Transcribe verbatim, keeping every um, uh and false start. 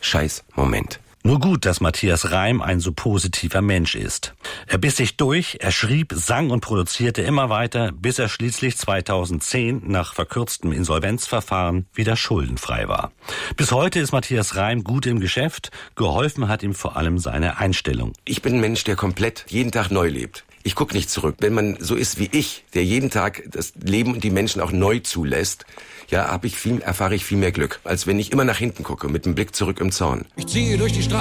scheiß Moment. Nur gut, dass Matthias Reim ein so positiver Mensch ist. Er biss sich durch, er schrieb, sang und produzierte immer weiter, bis er schließlich zweitausendzehn nach verkürztem Insolvenzverfahren wieder schuldenfrei war. Bis heute ist Matthias Reim gut im Geschäft, geholfen hat ihm vor allem seine Einstellung. Ich bin ein Mensch, der komplett jeden Tag neu lebt. Ich gucke nicht zurück. Wenn man so ist wie ich, der jeden Tag das Leben und die Menschen auch neu zulässt, ja, hab ich viel, erfahre ich viel mehr Glück, als wenn ich immer nach hinten gucke, mit dem Blick zurück im Zorn. Ich ziehe durch die Straße.